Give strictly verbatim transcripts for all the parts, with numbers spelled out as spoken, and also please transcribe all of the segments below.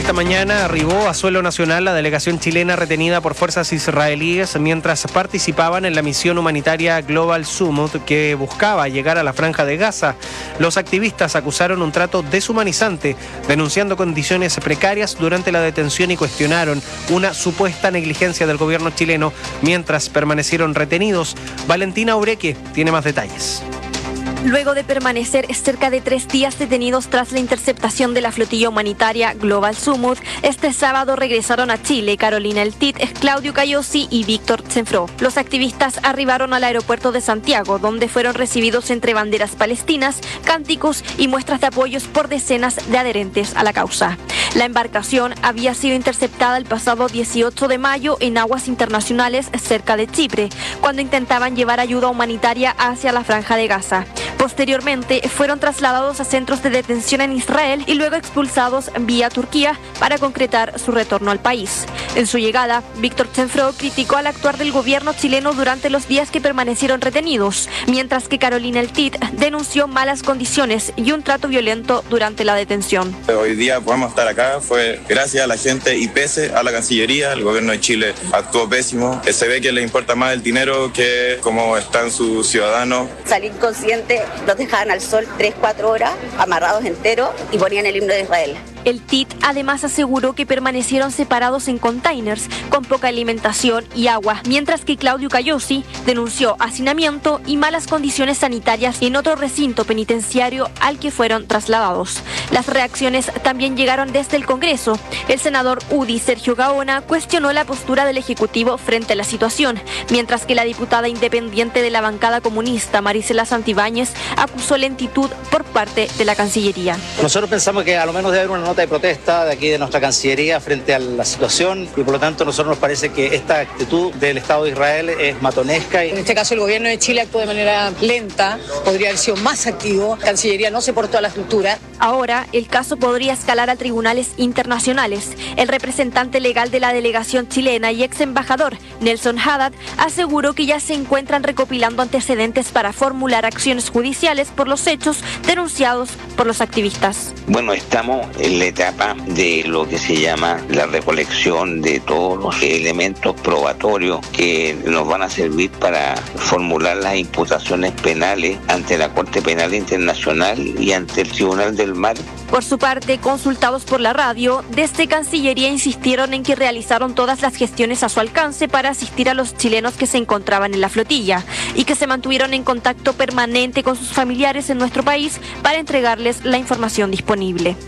Esta mañana arribó a suelo nacional la delegación chilena retenida por fuerzas israelíes mientras participaban en la misión humanitaria Global Summit que buscaba llegar a la Franja de Gaza. Los activistas acusaron un trato deshumanizante, denunciando condiciones precarias durante la detención y cuestionaron una supuesta negligencia del gobierno chileno mientras permanecieron retenidos. Valentina Ureque tiene más detalles. Luego de permanecer cerca de tres días detenidos tras la interceptación de la flotilla humanitaria Global Summit, este sábado regresaron a Chile Carolina El Tit, Claudio Cayosi y Víctor Tsenfró. Los activistas arribaron al aeropuerto de Santiago, donde fueron recibidos entre banderas palestinas, cánticos y muestras de apoyos por decenas de adherentes a la causa. La embarcación había sido interceptada el pasado dieciocho de mayo en aguas internacionales cerca de Chipre, cuando intentaban llevar ayuda humanitaria hacia la Franja de Gaza. Posteriormente fueron trasladados a centros de detención en Israel y luego expulsados vía Turquía para concretar su retorno al país. En su llegada, Víctor Tsenfró criticó al actuar del gobierno chileno durante los días que permanecieron retenidos, mientras que Carolina El Tit denunció malas condiciones y un trato violento durante la detención. Hoy día podemos estar acá fue gracias a la gente y pese a la Cancillería. El gobierno de Chile actuó pésimo. Se ve que le importa más el dinero que cómo están sus ciudadanos. Salí inconsciente, los dejaban al sol tres, cuatro horas, amarrados enteros y ponían el himno de Israel. El Tit además aseguró que permanecieron separados en containers con poca alimentación y agua, mientras que Claudio Cayosi denunció hacinamiento y malas condiciones sanitarias en otro recinto penitenciario al que fueron trasladados. Las reacciones también llegaron desde el Congreso. El senador U D I, Sergio Gaona, cuestionó la postura del Ejecutivo frente a la situación, mientras que la diputada independiente de la bancada comunista, Marisela Santibáñez, acusó lentitud por parte de la Cancillería. Nosotros pensamos que a lo menos debe haber una nota de protesta de aquí de nuestra Cancillería frente a la situación y por lo tanto a nosotros nos parece que esta actitud del Estado de Israel es matonesca. En este caso el gobierno de Chile actuó de manera lenta, podría haber sido más activo, la Cancillería no se portó a la altura. Ahora el caso podría escalar a tribunales internacionales. El representante legal de la delegación chilena y ex embajador Nelson Haddad aseguró que ya se encuentran recopilando antecedentes para formular acciones judiciales por los hechos denunciados por los activistas. Bueno, estamos en la etapa de lo que se llama la recolección de todos los elementos probatorios que nos van a servir para formular las imputaciones penales ante la Corte Penal Internacional y ante el Tribunal del Mar. Por su parte, consultados por la radio, desde Cancillería insistieron en que realizaron todas las gestiones a su alcance para asistir a los chilenos que se encontraban en la flotilla y que se mantuvieron en contacto permanente con sus familiares en nuestro país para entregarles la información disponible.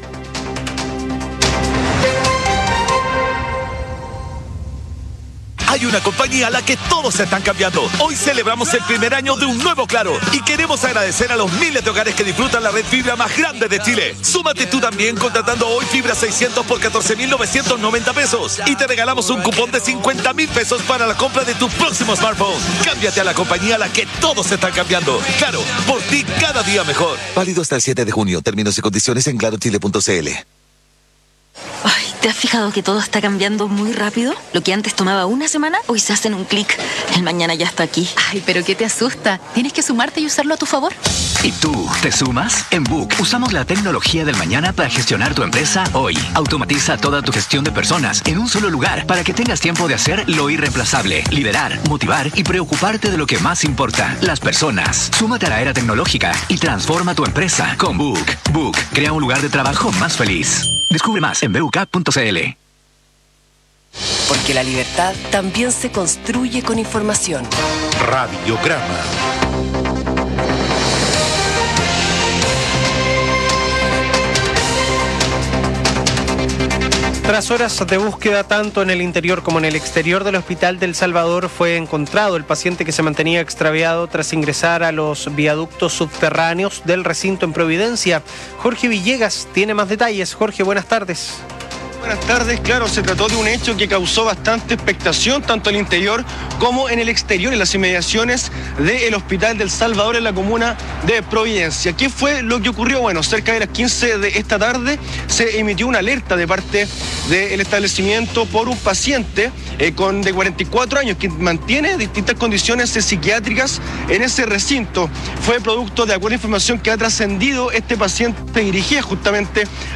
Hay una compañía a la que todos se están cambiando. Hoy celebramos el primer año de un nuevo Claro y queremos agradecer a los miles de hogares que disfrutan la red fibra más grande de Chile. Súmate tú también contratando hoy fibra seiscientos por catorce mil novecientos noventa pesos y te regalamos un cupón de cincuenta mil pesos para la compra de tu próximo smartphone. Cámbiate a la compañía a la que todos se están cambiando. Claro, por ti cada día mejor. Válido hasta el siete de junio. Términos y condiciones en claro chile punto c l. Ay, ¿te has fijado que todo está cambiando muy rápido? Lo que antes tomaba una semana, hoy se hace en un clic. El mañana ya está aquí. Ay, pero ¿qué te asusta? Tienes que sumarte y usarlo a tu favor. ¿Y tú, te sumas? En Book usamos la tecnología del mañana para gestionar tu empresa hoy. Automatiza toda tu gestión de personas en un solo lugar para que tengas tiempo de hacer lo irreemplazable, liderar, motivar y preocuparte de lo que más importa, las personas. Súmate a la era tecnológica y transforma tu empresa con Book. Book crea un lugar de trabajo más feliz. Descubre más en b u k punto c l. Porque la libertad también se construye con información. Radiograma. Tras horas de búsqueda tanto en el interior como en el exterior del Hospital del Salvador fue encontrado el paciente que se mantenía extraviado tras ingresar a los viaductos subterráneos del recinto en Providencia. Jorge Villegas tiene más detalles. Jorge, buenas tardes. Buenas tardes, claro, se trató de un hecho que causó bastante expectación tanto en el interior como en el exterior, en las inmediaciones del Hospital del Salvador en la comuna de Providencia. ¿Qué fue lo que ocurrió? Bueno, cerca de las quince de esta tarde se emitió una alerta de parte del establecimiento por un paciente eh, con, de cuarenta y cuatro años que mantiene distintas condiciones eh, psiquiátricas en ese recinto. Fue producto de acuerdo a información que ha trascendido, este paciente dirigía justamente